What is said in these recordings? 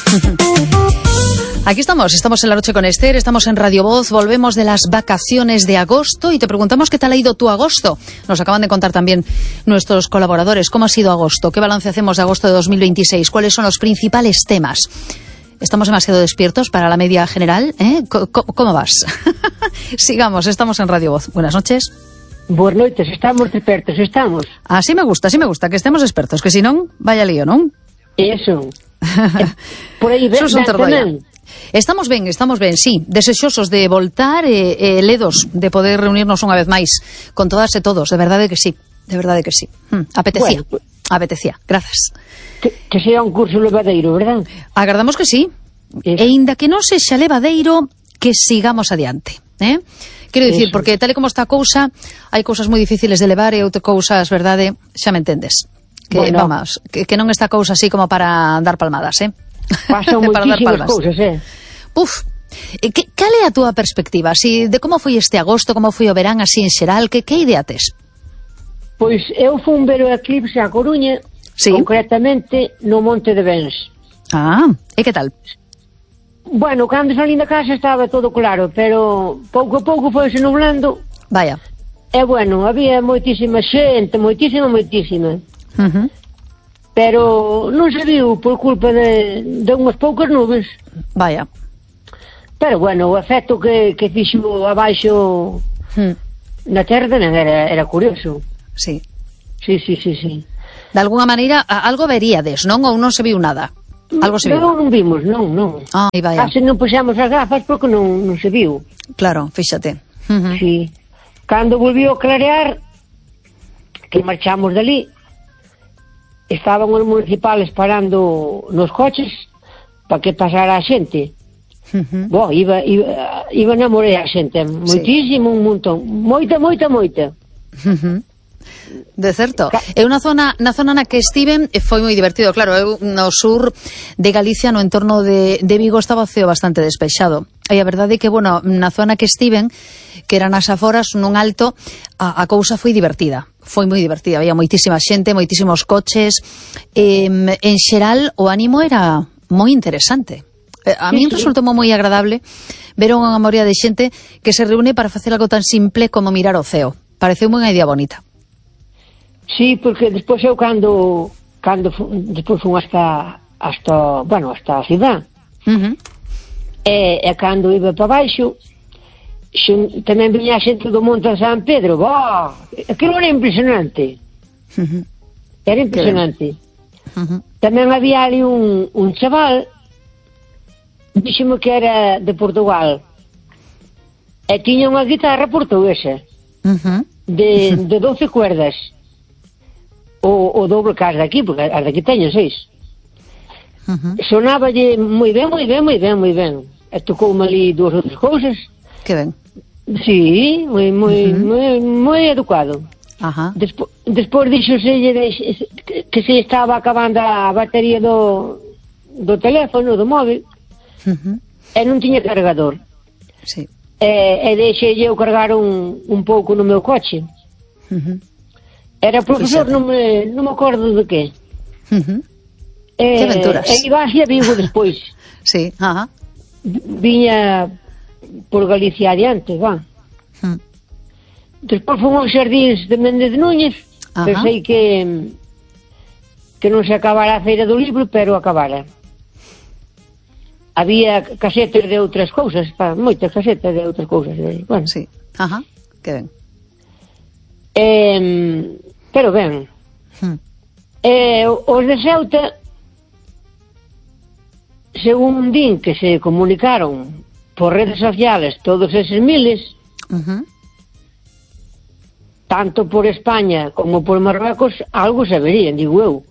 Aquí estamos en La Noche con Esther, estamos en Radio Voz, volvemos de las vacaciones de agosto y te preguntamos qué tal ha ido tu agosto. Nos acaban de contar también nuestros colaboradores cómo ha sido agosto, qué balance hacemos de agosto de 2026, cuáles son los principales temas. ¿Estamos demasiado despiertos para la media general? ¿Cómo vas? Sigamos, estamos en Radio Voz. Buenas noches. Buenas noites, estamos despertos, estamos. Así me gusta, que estemos expertos, que si non, vaya lío, non? Eso. Por aí ven tamén. Estamos ben, sí, desexosos de voltar ledos de poder reunirnos unha vez máis con todas e todos, de verdade que sí. Apetecía, bueno, apetecía, grazas. Que sea un curso levadeiro, verdad? Agardamos que sí. E inda que non sexa levadeiro, que sigamos adiante, Quero dicir, porque tal e como está a cousa, hai cousas moi difíciles de levar e outras cousas, verdade, xa me entendes. Que, bueno, vamos, que non está a cousa así como para dar palmadas, Pasan moitísimas cousas, Uf, cal é a túa perspectiva? Así, de como foi este agosto, como foi o verán, así en xeral, que idea tes? Pois eu fui ver o eclipse a Coruña, sí, concretamente no Monte de Bens. E que tal? Bueno, cando salín da casa estaba todo claro, pero pouco a pouco foise nublando. Vaya. E bueno, había moitísima xente, moitísima. Pero non se viu por culpa de unhas poucas nubes. Vaya. Pero bueno, o efecto que fixo abaixo na terra non era curioso. Sí. Sí. De alguna maneira, algo veríades, non? Ou non se viu nada? Algo se viu? Non vimos, non. Vaya. Case non puxamos as gafas porque non se viu. Claro, fíxate. Sí. Cando volviu a clarear, que marchamos dali, estaban os municipales parando nos coches para que pasara a xente. Iba na morea a xente, moitísimo, un montón, moita. De certo. Eu na zona na que estiven foi moi divertido, claro, eu no sur de Galicia, no entorno de Vigo, estaba o ceo bastante despexado. E a verdade é que, bueno, na zona que estiven, que eran as aforas, nun alto, a cousa foi divertida. Foi moi divertida, había moitísima xente, moitísimos coches. En xeral, o ánimo era moi interesante. A mí resultou moi agradable ver unha morea de xente que se reúne para facer algo tan simple como mirar o ceo. Pareceu unha idea bonita. Sí, porque despois eu cando despois fun hasta a cidade, e cando iba para baixo, tamén viña a xente do Monte de San Pedro. Aquilo era impresionante. Era impresionante. Tamén había ali un chaval, díxeme que era de Portugal, e tiña unha guitarra portuguesa de 12 cuerdas, o doble que as daqui, porque as daqui teñen 6. Sonáballe moi ben. E tocoume ali dúas outras cousas. Que ben. Sí, moi educado. Despois dixoselle que se estaba acabando a batería do teléfono, do móvil, e non tiña cargador. Sí. E deixei eu cargar un pouco no meu coche. Era profesor, non me acordo de que. Que aventuras. E iba hacia Vigo despois. Sí, viña por Galicia adiante, Despois fomos aos xardíns de Méndez de Núñez. Pensei que non se acabara a feira do libro, pero acabara. Había casetas de outras cousas, moitas casetas de outras cousas. Bueno, sí, que ben. Pero ben. Os de Ceuta, según din que se comunicaron por redes sociales todos eses miles, tanto por España como por Marruecos, algo se verían, digo eu.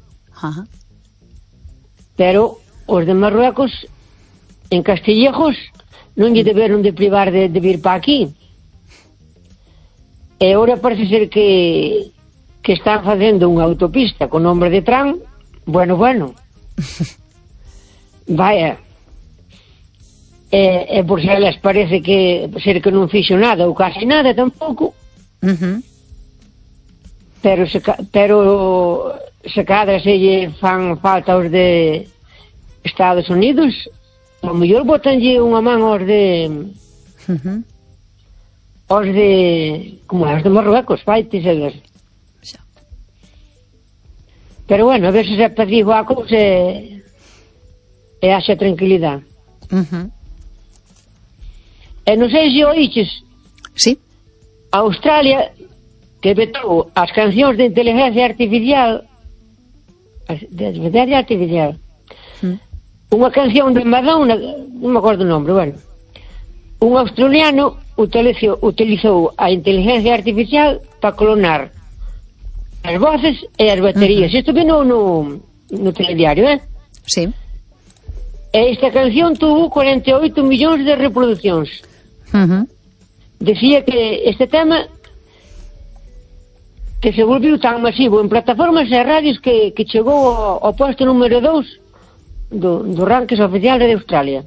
Pero os de Marruecos, en Castillejos, non lle deberon de privar de vir para aquí. E agora parece ser que están facendo unha autopista con nombre de Tran. Bueno. Vaya. E por se elas parece que ser que non fixo nada ou casi nada tampouco. Pero se cadra se lle fan falta os de Estados Unidos, a mellor botanlle unha man aos de como é, os de Marruecos, faites eles. Pero bueno, a ver se se pedigo a cousa e haxa tranquilidade. E non sei se oíches, sí, Australia, que vetou as cancións de inteligencia artificial, unha canción de Madonna, non me acordo o nome, bueno, un australiano utilizou a inteligencia artificial para clonar as voces e as baterías. Isto vino no telediario, sí. E esta canción tuvo 48 millóns de reproduccións. Decía que este tema que se volviu tan masivo en plataformas e radios que chegou ao posto número 2 do rankings oficial de Australia.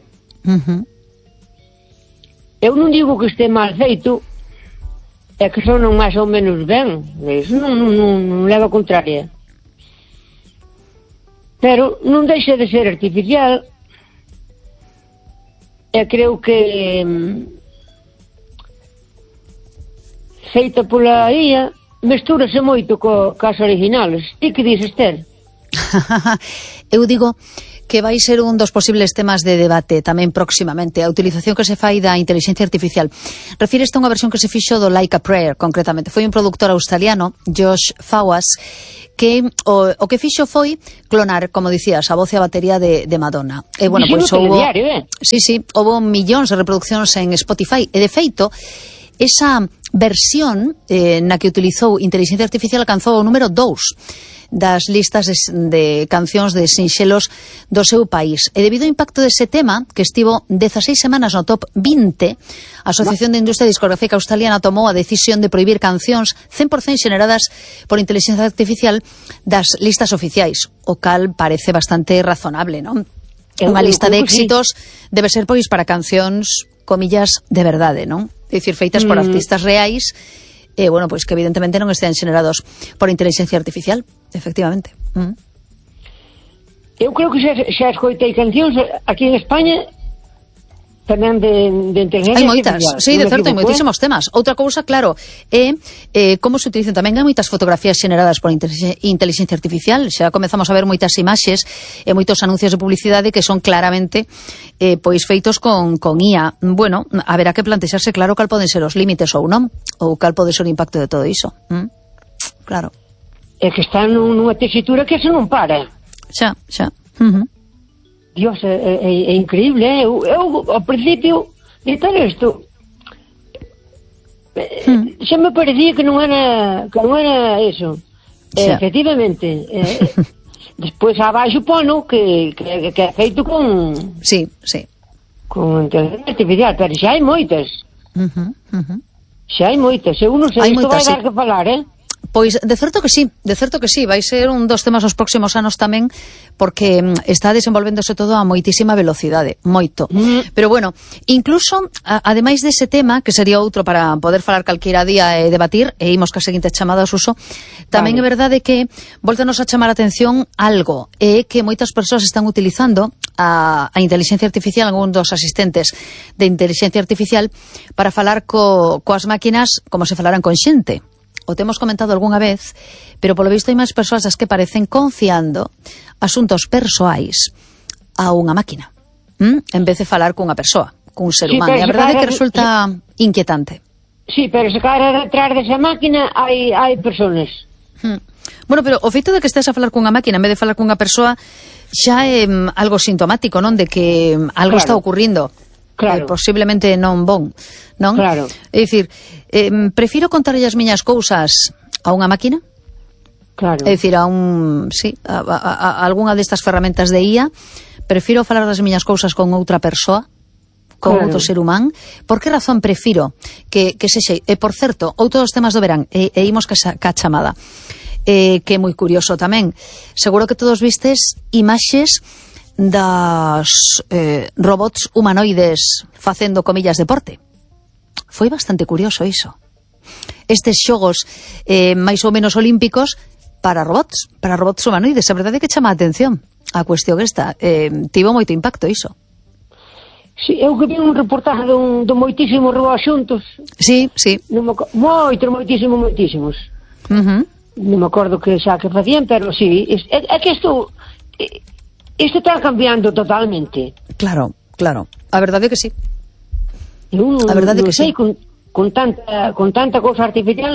Eu non digo que este mal feito, é que sonan máis ou menos ben, iso non leva a contraria. Pero non deixa de ser artificial, e creo que feita pola IA mestúrase moito cas originales. E que dices, Esther? Eu digo que vai ser un dos posibles temas de debate tamén próximamente, a utilización que se fai da inteligencia artificial. Refíreste a unha versión que se fixo do Like a Prayer, concretamente. Foi un productor australiano, Josh Fawaz, que o que fixo foi clonar, como dicías, a voz e a batería de Madonna. E, bueno, pois houbo... Sí, houbo millóns de reproduccións en Spotify. E, de feito, esa versión na que utilizou inteligencia artificial alcanzou o número 2 das listas de cancións de sinxelos do seu país. E debido ao impacto dese tema, que estivo 16 semanas no top 20, a Asociación de Industria Discográfica Australiana tomou a decisión de prohibir cancións 100% xeneradas por inteligencia artificial das listas oficiais, o cal parece bastante razonable, non? Unha lista de éxitos debe ser, pois, para cancións, comillas, de verdade, non? É dicir, feitas por artistas reais, bueno, pois que evidentemente non estén xenerados por inteligencia artificial, efectivamente. Eu creo que xa escoitei cancións aquí en España tamén de inteligencia hai moitas, artificial. sí, de certo, hai moitísimos temas. Outra cousa, claro, é como se utilizan tamén. Hai moitas fotografías xeneradas por inteligencia artificial. Xa comezamos a ver moitas imaxes e moitos anuncios de publicidade que son claramente pois feitos con IA. Bueno, haberá que plantexarse claro cal poden ser os límites ou non, ou cal pode ser o impacto de todo iso. Claro. É que está nunha tesitura que eso non para. Xa. Dios, é increíble, Eu ao principio de todo isto xa me parecía que non era eso. Efectivamente. Despois abaixo pono que é feito con... Sí. Con inteligencia artificial, pero xa hai moitas. Xa hai moitas. Eu non sei, isto vai dar que falar, Pois, de certo que sí, vai ser un dos temas os próximos anos tamén, porque está desenvolvéndose todo a moitísima velocidade, moito. Pero bueno, incluso, ademais dese tema, que sería outro para poder falar calquera día e debatir, e imos ca seguinte chamada ao uso, tamén é verdade que voltanos a chamar a atención algo, é que moitas persoas están utilizando a inteligencia artificial, algún dos asistentes de inteligencia artificial, para falar coas máquinas como se falaran con xente. O temos comentado algunha vez, pero polo visto hai máis persoas as que parecen confiando asuntos persoais a unha máquina, en vez de falar cunha persoa, cun ser humano. E a verdade é que resulta inquietante. Sí, pero se cara detrás desa máquina hai persoas. Bueno, pero o feito de que estés a falar cunha máquina en vez de falar cunha persoa xa é algo sintomático, non? De que algo está ocurrindo. Claro. Posiblemente non bon, non? Claro. É dicir, prefiro contarlle as miñas cousas a unha máquina? Claro. É dicir, a algunha destas ferramentas de IA, prefiro falar das miñas cousas con outra persoa, con outro ser humán. Por que razón prefiro que sexe? E, por certo, outro dos temas do verán, e imos ca chamada, que é moi curioso tamén. Seguro que todos vistes imaxes das robots humanoides facendo, comillas, deporte. Foi bastante curioso iso. Estes xogos máis ou menos olímpicos para robots humanoides. A verdade é que chama a atención. a cuestión esta. Tivo moito impacto iso. Sí, eu que vi un reportaje do moitísimos robots xuntos. Sí. Moitísimos. Non me acordo que xa que facían, pero sí, é que isto está cambiando totalmente. Claro. A verdade é que sí. A verdade é que sei, sí. Con tanta cousa artificial,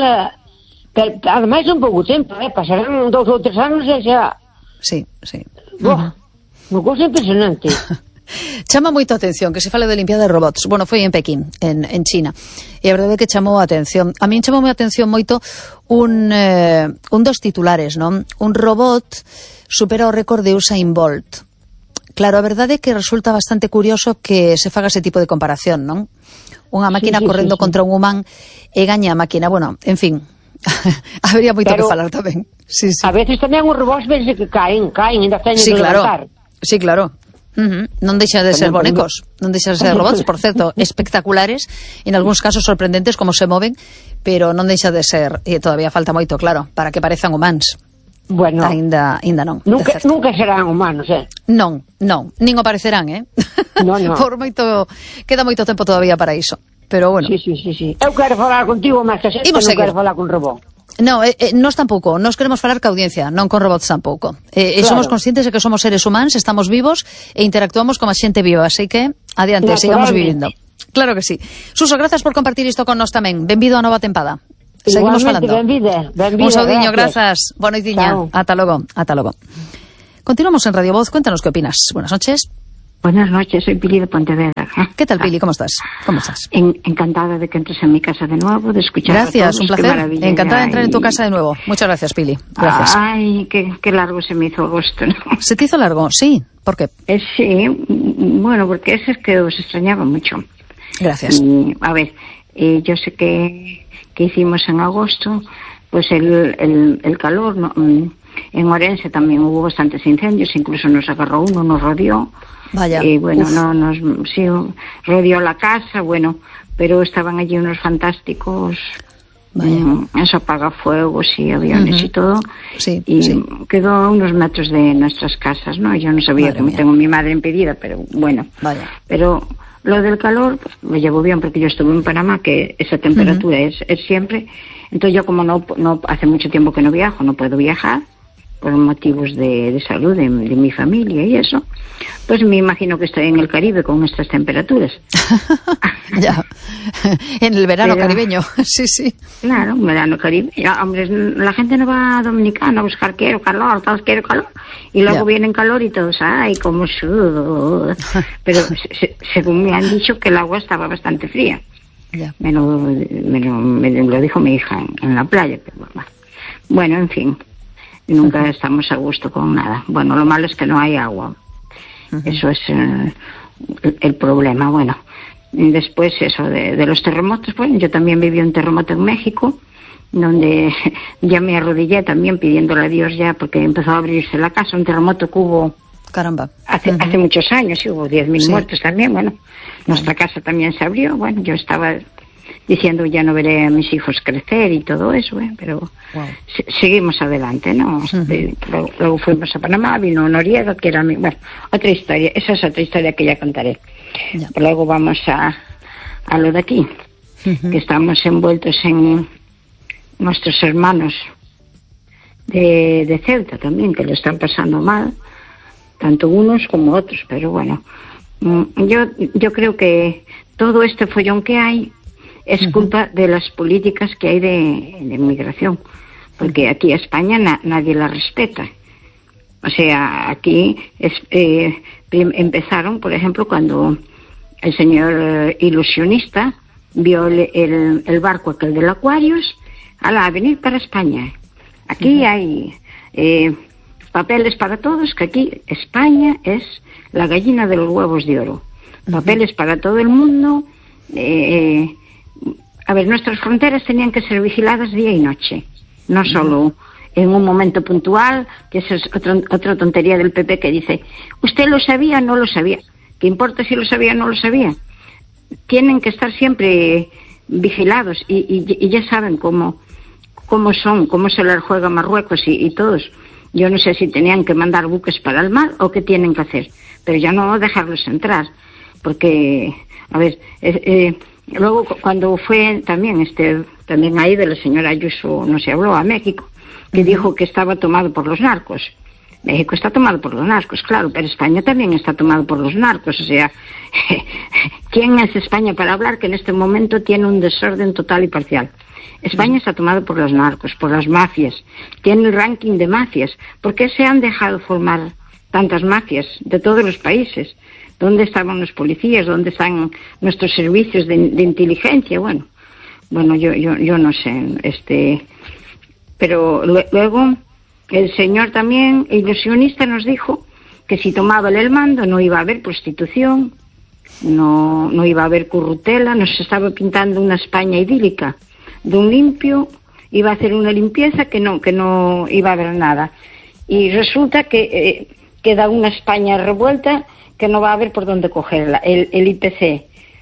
ademais un pouco tempo, pasarán 2 ou 3 anos e xa... Sí. Unha cousa impresionante. Chama moito a atención que se fale de limpiada de robots. Bueno, foi en Pekín, en China. E a verdade é que chamou a atención. A min chamou a atención moito un dos titulares, non? Un robot supera o récord de Usain Bolt. Claro, a verdade é que resulta bastante curioso que se faga ese tipo de comparación, non? Unha máquina correndo contra un humán e gaña a máquina. Bueno, en fin, habría moito que falar tamén. Sí. A veces tamén os robots ves que caen, ainda teñen que levantar. Sí, claro. Non deixa de ser bonecos, non deixa de ser robots, por certo, espectaculares, en algúns casos sorprendentes como se moven, pero non deixa de ser, e todavía falta moito, claro, para que parezan humanos. Bueno, ainda non. Nunca serán humanos, Non, nin o parecerán, No. Por moito, queda moito tempo todavía para iso, pero bueno. Sí. Eu quero falar contigo, máis que non quero falar con robot. No, nós tampouco, nós queremos falar ca audiencia, non con robots tampouco. Claro. Somos conscientes de que somos seres humanos, estamos vivos e interactuamos como a xente viva, así que adiante, sigamos vivindo. Claro que sí. Suso, grazas por compartir isto con nós tamén. Benvido a nova tempada. Seguimos falando. Benvida, un saudiño, grazas. Boa noitiña. Ata logo. Continuamos en Radio Voz. Cuéntanos qué opinas. Buenas noches. Buenas noches, soy Pili de Pontevedra. ¿Qué tal, Pili? ¿Cómo estás? Encantada de que entres en mi casa de nuevo, de escuchar. Gracias, un placer. Encantada de entrar en tu casa de nuevo. Muchas gracias, Pili. Gracias. Ay, qué largo se me hizo agosto, ¿no? ¿Se te hizo largo? Sí. ¿Por qué? Sí, bueno, porque es que os extrañaba mucho. Gracias. A ver, yo sé que hicimos en agosto, pues el calor, ¿no? En Orense también hubo bastantes incendios, incluso nos agarró uno, nos rodeó. Vaya. Bueno, sí, rodeó la casa, bueno, pero estaban allí unos fantásticos, eso apagafuegos y aviones y todo, sí, y quedó a unos metros de nuestras casas, ¿no? Yo no sabía que tengo mi madre impedida, pero bueno. Vaya. Pero lo del calor, pues, me llevo bien porque yo estuve en Panamá, que esa temperatura es siempre. Entonces yo como no hace mucho tiempo que no viajo, no puedo viajar por motivos de salud de mi familia y eso, pues me imagino que estoy en el Caribe con estas temperaturas. Ya, en el verano caribeño, sí. Claro, un verano caribeño. Hombre, la gente no va a Dominicana a buscar quiero calor, y luego viene calor y todos, ay, como sudo. Pero según me han dicho que el agua estaba bastante fría. Ya. Me lo dijo mi hija en la playa. Pero bueno, en fin. Nunca estamos a gusto con nada. Bueno, lo malo es que no hay agua. Eso es el problema. Bueno, después eso de los terremotos. Bueno, yo también viví un terremoto en México, donde ya me arrodillé también pidiéndole a Dios ya, porque empezó a abrirse la casa. Un terremoto que hubo hace muchos años, y hubo 10.000 muertos también. Bueno, nuestra casa también se abrió. Bueno, yo estaba diciendo ya no veré a mis hijos crecer y todo eso, pero seguimos adelante, ¿no? Luego fuimos a Panamá, vino Noriega, que era otra historia, esa es otra historia que ya contaré. Pero luego vamos a lo de aquí, que estamos envueltos en nuestros hermanos de Ceuta también, que lo están pasando mal, tanto unos como otros, pero bueno, yo creo que todo este follón que hay es culpa de las políticas que hay de migración, porque aquí a España nadie la respeta. O sea, aquí empezaron, por ejemplo, cuando el señor ilusionista vio el barco aquel del Aquarius, a venir para España. Aquí hay papeles para todos, que aquí España es la gallina de los huevos de oro. Papeles para todo el mundo. A ver, nuestras fronteras tenían que ser vigiladas día y noche, no solo en un momento puntual, que esa es otra tontería del PP que dice, ¿usted lo sabía o no lo sabía? ¿Qué importa si lo sabía o no lo sabía? Tienen que estar siempre vigilados y ya saben cómo son, cómo se les juega Marruecos y todos. Yo no sé si tenían que mandar buques para el mar o qué tienen que hacer, pero ya no dejarlos entrar, porque, a ver, luego cuando fue también ahí de la señora Ayuso, no se habló a México, que dijo que estaba tomado por los narcos. México está tomado por los narcos, claro, pero España también está tomado por los narcos, o sea, ¿quién es España para hablar que en este momento tiene un desorden total y parcial? España está tomado por los narcos, por las mafias, tiene el ranking de mafias. ¿Por qué se han dejado formar tantas mafias de todos los países? ¿Dónde estaban los policías? ¿Dónde están nuestros servicios de inteligencia? Bueno, yo no sé, pero luego el señor también, ilusionista, nos dijo que si tomaba el mando no iba a haber prostitución, no iba a haber currutela, nos estaba pintando una España idílica, de un limpio, iba a hacer una limpieza que no iba a haber nada. Y resulta que queda una España revuelta que no va a haber por dónde cogerla. El IPC,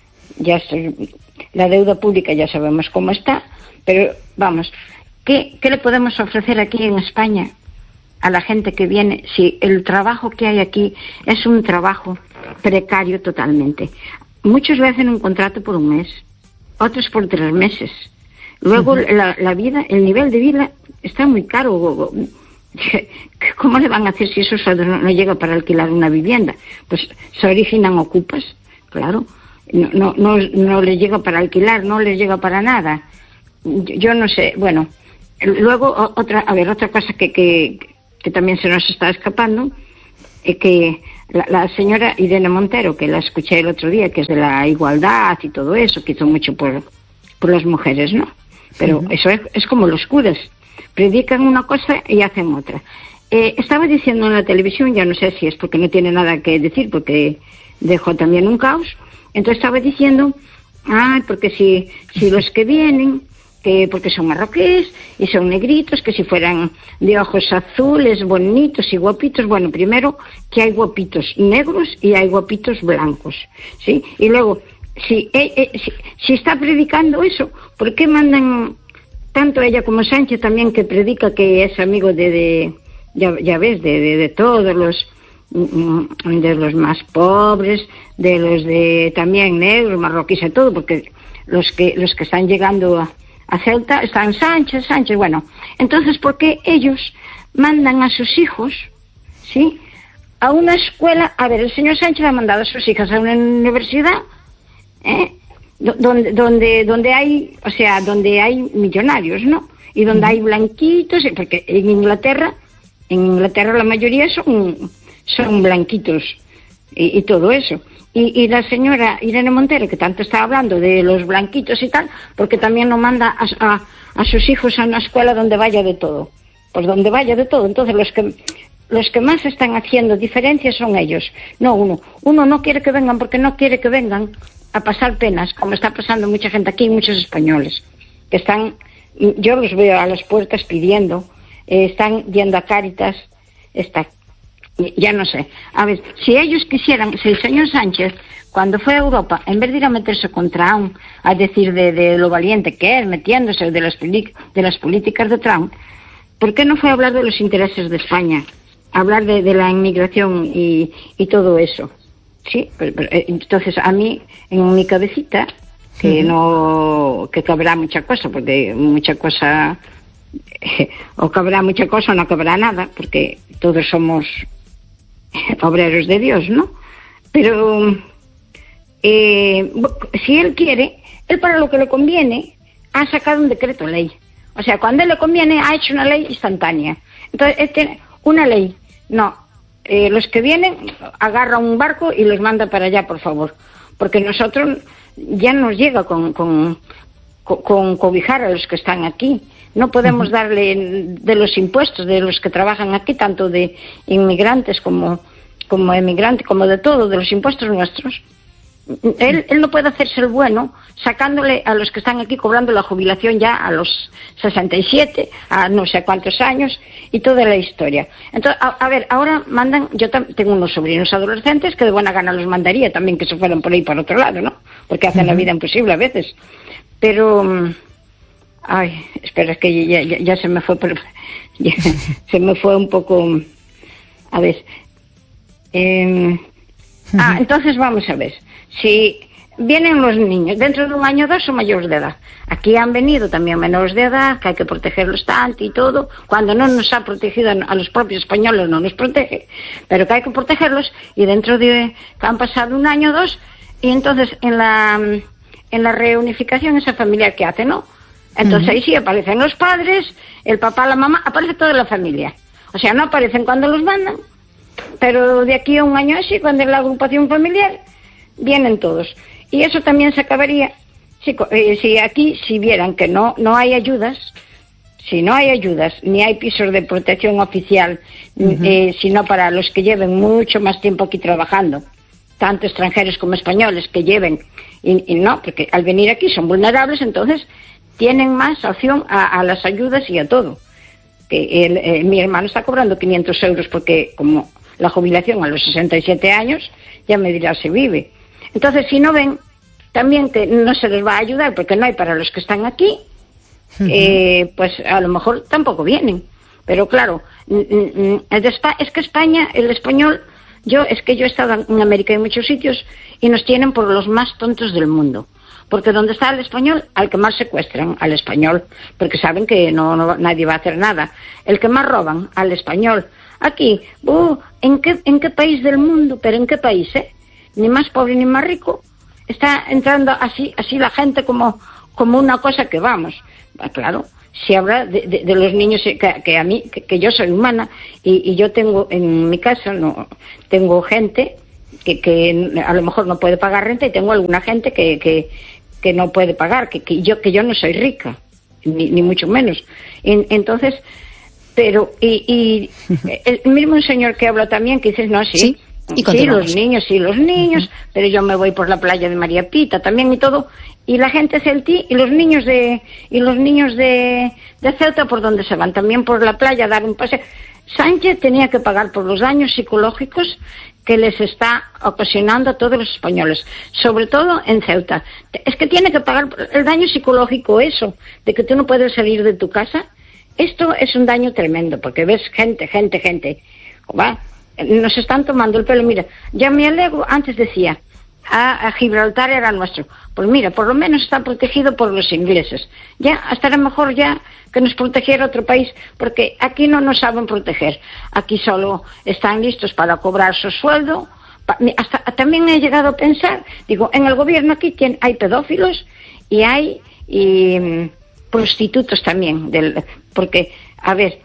la deuda pública ya sabemos cómo está, pero vamos, ¿qué le podemos ofrecer aquí en España a la gente que viene si el trabajo que hay aquí es un trabajo precario totalmente? Muchos le hacen un contrato por un mes, otros por 3 meses. Luego la vida, el nivel de vida está muy caro. ¿Cómo le van a hacer si eso no llega para alquilar una vivienda? Pues se originan ocupas, claro. No les llega para alquilar, no les llega para nada. Yo no sé, bueno. Luego otra cosa que también se nos está escapando, es que la señora Irene Montero, que la escuché el otro día, que es de la igualdad y todo eso, que hizo mucho por las mujeres, ¿no? Pero eso es como los curas, predican una cosa y hacen otra. Estaba diciendo en la televisión, ya no sé si es porque no tiene nada que decir, porque dejó también un caos, entonces estaba diciendo, porque si los que vienen, que porque son marroquíes y son negritos, que si fueran de ojos azules, bonitos y guapitos, bueno, primero que hay guapitos negros y hay guapitos blancos, ¿sí? Y luego, si está predicando eso, ¿por qué mandan tanto ella como Sánchez también, que predica que es amigo ya ves, de todos de los más pobres, de los de también negros, marroquíes y todo, porque los que están llegando a Ceuta están Sánchez, bueno, entonces ¿por qué ellos mandan a sus hijos, sí, a una escuela? A ver, el señor Sánchez ha mandado a sus hijas a una universidad, donde hay millonarios, ¿no? Y donde hay blanquitos, porque en Inglaterra la mayoría son blanquitos y todo eso. Y la señora Irene Montero, que tanto está hablando de los blanquitos y tal, porque también no manda a sus hijos a una escuela donde vaya de todo. Pues donde vaya de todo. Entonces los que más están haciendo diferencias son ellos, no uno. Uno no quiere que vengan porque no quiere que vengan a pasar penas, como está pasando mucha gente aquí, muchos españoles, que están, yo los veo a las puertas pidiendo, están yendo a Cáritas, ya no sé. A ver, si ellos quisieran, si el señor Sánchez, cuando fue a Europa, en vez de ir a meterse con Trump, a decir de lo valiente que es, metiéndose de las políticas de Trump, ¿por qué no fue a hablar de los intereses de España? Hablar de la inmigración y todo eso. Sí, pero, entonces a mí, en mi cabecita, que cabrá mucha cosa, porque mucha cosa, o cabrá mucha cosa o no cabrá nada, porque todos somos obreros de Dios, ¿no? Pero si él quiere, él para lo que le conviene ha sacado un decreto ley. O sea, cuando él le conviene ha hecho una ley instantánea. Entonces, él tiene una ley. No, los que vienen agarra un barco y los manda para allá, por favor. Porque nosotros ya nos llega con cobijar a los que están aquí. No podemos darle de los impuestos de los que trabajan aquí, tanto de inmigrantes como emigrantes, como de todo, de los impuestos nuestros. Él no puede hacerse el bueno sacándole a los que están aquí cobrando la jubilación ya a los 67, a no sé cuántos años, y toda la historia. Entonces, a ver, ahora mandan, yo tengo unos sobrinos adolescentes que de buena gana los mandaría también que se fueran por ahí para otro lado, ¿no? Porque hacen la vida imposible a veces. Pero Ay, espera, es que ya se me fue, se me fue un poco, a ver. Entonces vamos a ver, si vienen los niños, dentro de un año o dos son mayores de edad. Aquí han venido también menores de edad, que hay que protegerlos tanto y todo, cuando no nos ha protegido a los propios españoles, no nos protege, pero que hay que protegerlos, y dentro de que han pasado un año o dos, y entonces en la reunificación esa familia que hace, ¿no? Entonces ahí sí aparecen los padres, el papá, la mamá, aparece toda la familia. O sea, no aparecen cuando los mandan, pero de aquí a un año así, cuando es la agrupación familiar, vienen todos. Y eso también se acabaría si aquí, si vieran que no hay ayudas, si no hay ayudas, ni hay pisos de protección oficial, sino para los que lleven mucho más tiempo aquí trabajando, tanto extranjeros como españoles que lleven, y no, porque al venir aquí son vulnerables, entonces tienen más opción a las ayudas y a todo. Que mi hermano está cobrando 500 euros porque como la jubilación a los 67 años, ya me dirá si vive. Entonces, si no ven, también que no se les va a ayudar porque no hay para los que están aquí, pues a lo mejor tampoco vienen. Pero claro, es que España, el español, yo he estado en América en muchos sitios y nos tienen por los más tontos del mundo. Porque donde está el español, al que más secuestran, al español, porque saben que nadie va a hacer nada. El que más roban, al español. Aquí, ¿en qué país del mundo? ¿Pero en qué país, Ni más pobre ni más rico. Está entrando así la gente como una cosa que vamos. Claro, si habla de los niños, que a mí, que yo soy humana, y yo tengo en mi casa, tengo gente que a lo mejor no puede pagar renta, y tengo alguna gente que no puede pagar, que yo no soy rica, ni mucho menos. Entonces, pero, y el mismo señor que habla también, que dices, no, sí, los niños, pero yo me voy por la playa de María Pita también y todo, y la gente celtí, y los niños de Ceuta, ¿por dónde se van? También por la playa a dar un paseo. Sánchez tenía que pagar por los daños psicológicos que les está ocasionando a todos los españoles, sobre todo en Ceuta. Es que tiene que pagar el daño psicológico, eso, de que tú no puedes salir de tu casa. Esto es un daño tremendo, porque ves gente, ¿va? Nos están tomando el pelo. Mira, ya me alegro, antes decía, a Gibraltar era nuestro. Pues mira, por lo menos está protegido por los ingleses. Ya, estaría mejor ya que nos protegiera otro país, porque aquí no nos saben proteger. Aquí solo están listos para cobrar su sueldo. También he llegado a pensar, digo, en el gobierno aquí hay pedófilos y hay prostitutos también, porque, a ver,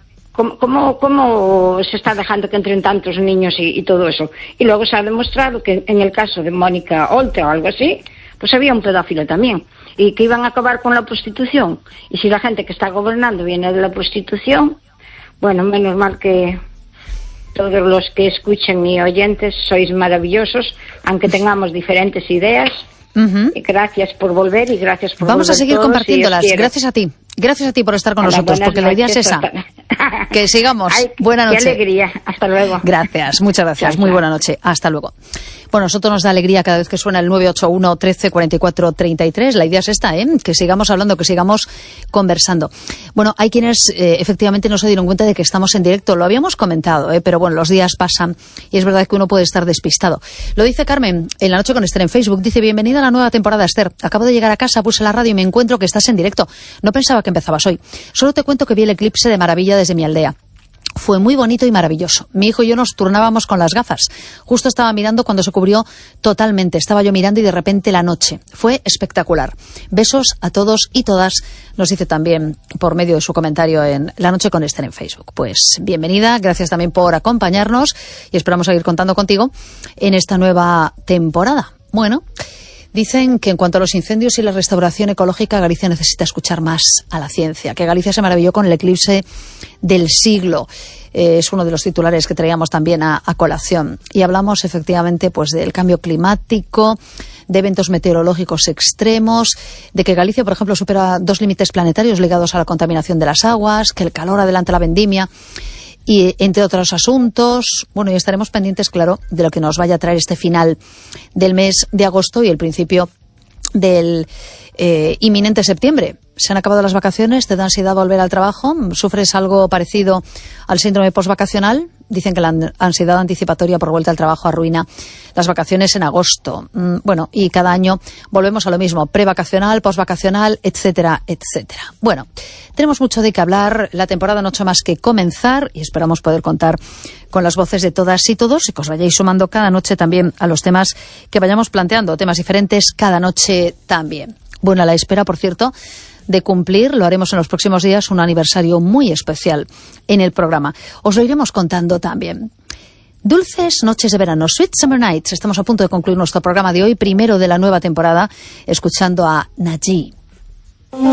¿Cómo se está dejando que entren tantos niños y todo eso? Y luego se ha demostrado que en el caso de Mónica Oltra o algo así, pues había un pedófilo también, y que iban a acabar con la prostitución. Y si la gente que está gobernando viene de la prostitución, bueno, menos mal que todos los que escuchen y oyentes sois maravillosos, aunque tengamos diferentes ideas. Y gracias por volver y gracias por Vamos a seguir compartiéndolas. Gracias a ti. Gracias a ti por estar con nosotros, porque la idea es esa. Que sigamos. Buena noche. Qué alegría. Hasta luego. Gracias, muchas gracias. Muy buena noche. Hasta luego. Bueno, a nosotros nos da alegría cada vez que suena el 981 13 44 33. La idea es esta, que sigamos hablando, que sigamos conversando. Bueno, hay quienes efectivamente no se dieron cuenta de que estamos en directo. Lo habíamos comentado, pero bueno, los días pasan y es verdad que uno puede estar despistado. Lo dice Carmen en La Noche con Esther en Facebook. Dice, bienvenida a la nueva temporada, Esther. Acabo de llegar a casa, puse la radio y me encuentro que estás en directo. No pensaba que empezabas hoy. Solo te cuento que vi el eclipse de maravilla desde mi aldea. Fue muy bonito y maravilloso. Mi hijo y yo nos turnábamos con las gafas. Justo estaba mirando cuando se cubrió totalmente. Estaba yo mirando y de repente la noche. Fue espectacular. Besos a todos y todas, nos dice también por medio de su comentario en La Noche con Esther en Facebook. Pues bienvenida, gracias también por acompañarnos y esperamos seguir contando contigo en esta nueva temporada. Bueno, dicen que en cuanto a los incendios y la restauración ecológica, Galicia necesita escuchar más a la ciencia, que Galicia se maravilló con el eclipse del siglo. Es uno de los titulares que traíamos también a colación. Y hablamos efectivamente pues del cambio climático, de eventos meteorológicos extremos, de que Galicia, por ejemplo, supera 2 límites planetarios ligados a la contaminación de las aguas, que el calor adelanta la vendimia, y entre otros asuntos. Bueno, y estaremos pendientes, claro, de lo que nos vaya a traer este final del mes de agosto y el principio del inminente septiembre. se han acabado las vacaciones, te da ansiedad volver al trabajo, sufres algo parecido al síndrome postvacacional. Dicen que la ansiedad anticipatoria por vuelta al trabajo arruina las vacaciones en agosto. Bueno, y cada año volvemos a lo mismo, prevacacional, postvacacional, etcétera, etcétera. Bueno, tenemos mucho de qué hablar, la temporada no ha hecho más que comenzar y esperamos poder contar con las voces de todas y todos y que os vayáis sumando cada noche también a los temas que vayamos planteando, temas diferentes cada noche también. Bueno, a la espera, por cierto, de cumplir, lo haremos en los próximos días, un aniversario muy especial en el programa. Os lo iremos contando también. Dulces noches de verano, Sweet Summer Nights. Estamos a punto de concluir nuestro programa de hoy, primero de la nueva temporada, escuchando a Naji.